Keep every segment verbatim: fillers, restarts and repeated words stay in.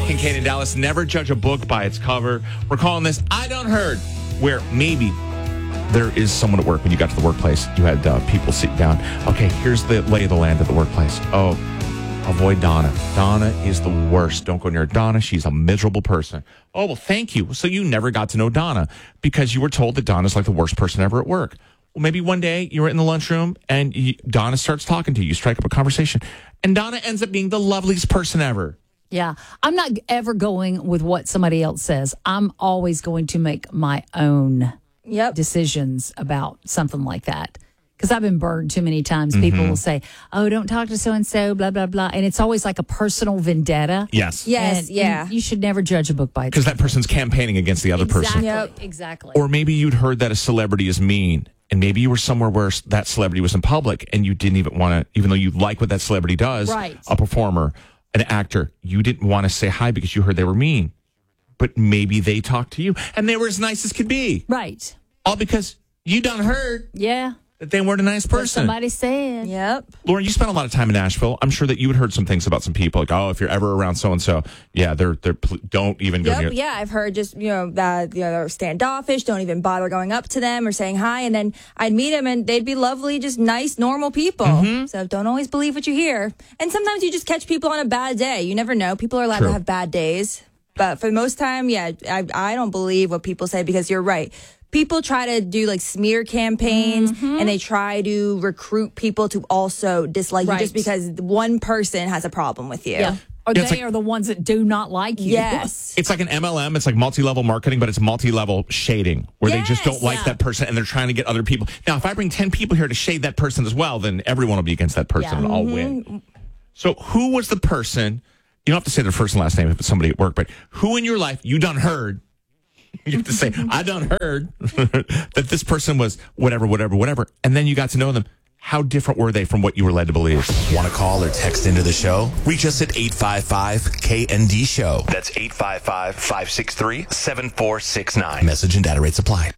Kincaid in Dallas. Never judge a book by its cover. We're calling this I Done Heard, where maybe there is someone at work when you got to the workplace. You had uh, people sit down. Okay, here's the lay of the land at the workplace. Oh, avoid Donna. Donna is the worst. Don't go near Donna. She's a miserable person. Oh, well, thank you. So you never got to know Donna because you were told that Donna's like the worst person ever at work. Well, maybe one day you were in the lunchroom and you, Donna starts talking to you. You strike up a conversation. And Donna ends up being the loveliest person ever. Yeah. I'm not ever going with what somebody else says. I'm always going to make my own yep. decisions about something like that. Because I've been burned too many times. Mm-hmm. People will say, oh, don't talk to so-and-so, blah, blah, blah. And it's always like a personal vendetta. Yes. Yes, and, yeah. And you should never judge a book by its Because that person's campaigning against the other exactly, person. Yep. Exactly. Or maybe you'd heard that a celebrity is mean. And maybe you were somewhere where that celebrity was in public and you didn't even want to, even though you like what that celebrity does, right. a performer, an actor, you didn't want to say hi because you heard they were mean. But maybe they talked to you and they were as nice as could be. Right. All because you done heard. Yeah. That they weren't a nice person. What somebody said. Yep. Lauren, you spent a lot of time in Nashville. I'm sure that you had heard some things about some people. Like, oh, if you're ever around so-and-so, yeah, they're, they're, don't even go yep, near. Yeah, I've heard just, you know, that you know, they're standoffish, don't even bother going up to them or saying hi. And then I'd meet them and they'd be lovely, just nice, normal people. Mm-hmm. So don't always believe what you hear. And sometimes you just catch people on a bad day. You never know. People are allowed True. to have bad days. But for the most time, yeah, I, I don't believe what people say because you're right. People try to do like smear campaigns mm-hmm. and they try to recruit people to also dislike right. you just because one person has a problem with you. Yeah. Or yeah, they like, are the ones that do not like you. Yes. It's like an M L M. It's like multi-level marketing, but it's multi-level shading where yes, they just don't like yeah. that person and they're trying to get other people. Now, if I bring ten people here to shade that person as well, then everyone will be against that person yeah. and I'll mm-hmm. win. So who was the person, you don't have to say their first and last name if it's somebody at work, but who in your life you done heard you have to say, I done heard that this person was whatever, whatever, whatever. And then you got to know them. How different were they from what you were led to believe? Want to call or text into the show? Reach us at eight five five K N D show. That's eight five five, five six three, seven four six nine. Message and data rates apply.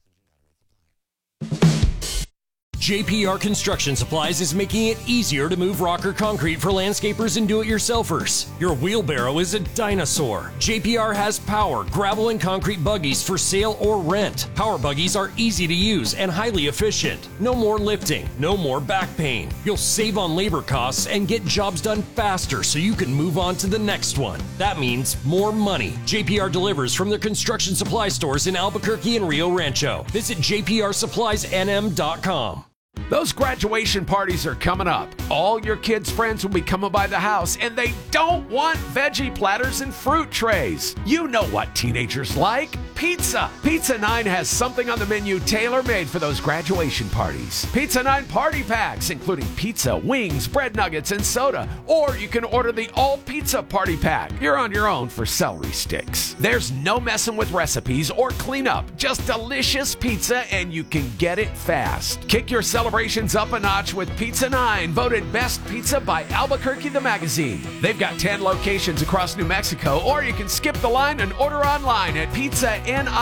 J P R Construction Supplies is making it easier to move rock or concrete for landscapers and do-it-yourselfers. Your wheelbarrow is a dinosaur. J P R has power, gravel, and concrete buggies for sale or rent. Power buggies are easy to use and highly efficient. No more lifting, no more back pain. You'll save on labor costs and get jobs done faster so you can move on to the next one. That means more money. J P R delivers from their construction supply stores in Albuquerque and Rio Rancho. Visit j p r supplies n m dot com. Those graduation parties are coming up. All your kids' friends will be coming by the house, and they don't want veggie platters and fruit trays. You know what teenagers like. Pizza. Pizza nine has something on the menu tailor-made for those graduation parties. Pizza nine party packs, including pizza, wings, bread nuggets, and soda. Or you can order the all-pizza party pack. You're on your own for celery sticks. There's no messing with recipes or cleanup. Just delicious pizza, and you can get it fast. Kick your celebrations up a notch with Pizza nine, voted best pizza by Albuquerque the Magazine. They've got ten locations across New Mexico, or you can skip the line and order online at pizza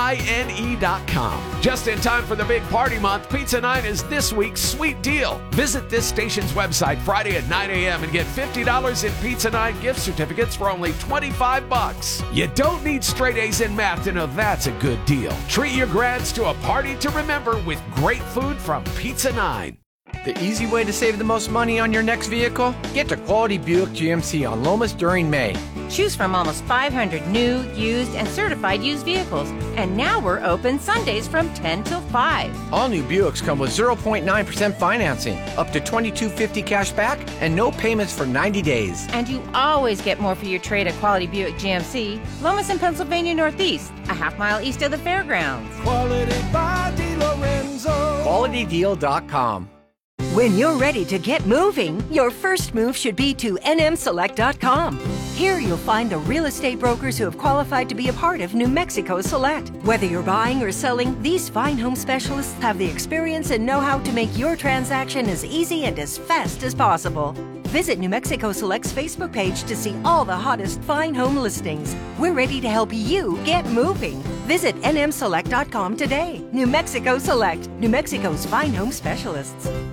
nine dot com. Just in time for the big party month, Pizza nine is this week's sweet deal. Visit this station's website Friday at nine a.m. and get fifty dollars in Pizza nine gift certificates for only twenty-five bucks. You don't need straight A's in math to know that's a good deal. Treat your grads to a party to remember with great food from Pizza nine. The easy way to save the most money on your next vehicle? Get to Quality Buick G M C on Lomas during May. Choose from almost five hundred new, used, and certified used vehicles. And now we're open Sundays from ten till five. All new Buicks come with zero point nine percent financing, up to twenty-two fifty cash back, and no payments for ninety days. And you always get more for your trade at Quality Buick G M C, Lomas and Pennsylvania Northeast, a half mile east of the fairgrounds. Quality by DeLorenzo. quality deal dot com. When you're ready to get moving, your first move should be to N M select dot com. Here you'll find the real estate brokers who have qualified to be a part of New Mexico Select. Whether you're buying or selling, these fine home specialists have the experience and know-how to make your transaction as easy and as fast as possible. Visit New Mexico Select's Facebook page to see all the hottest fine home listings. We're ready to help you get moving. Visit N M select dot com today. New Mexico Select, New Mexico's fine home specialists.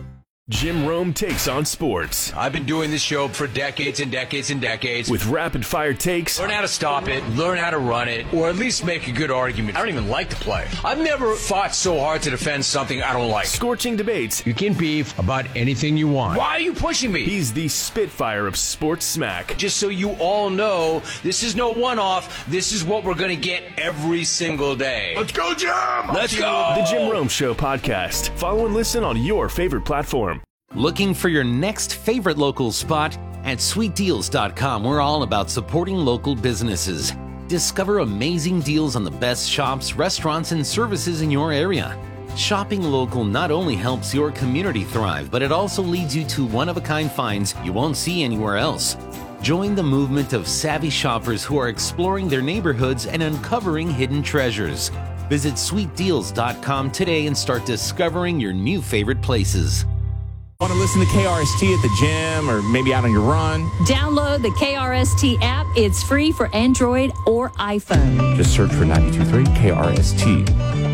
Jim Rome takes on sports. I've been doing this show for decades and decades and decades. With rapid fire takes. Learn how to stop it, learn how to run it, or at least make a good argument. I don't even like to play. I've never fought so hard to defend something I don't like. Scorching debates. You can beef about anything you want. Why are you pushing me? He's the Spitfire of sports smack. Just so you all know, this is no one-off. This is what we're going to get every single day. Let's go, Jim! Let's go! The Jim Rome Show podcast. Follow and listen on your favorite platform. Looking for your next favorite local spot? At sweet deals dot com, we're all about supporting local businesses. Discover amazing deals on the best shops, restaurants, and services in your area. Shopping local not only helps your community thrive, but it also leads you to one-of-a-kind finds you won't see anywhere else. Join the movement of savvy shoppers who are exploring their neighborhoods and uncovering hidden treasures. Visit sweet deals dot com today and start discovering your new favorite places. Want to listen to K R S T at the gym or maybe out on your run? Download the K R S T app. It's free for Android or iPhone. Just search for ninety-two point three K R S T.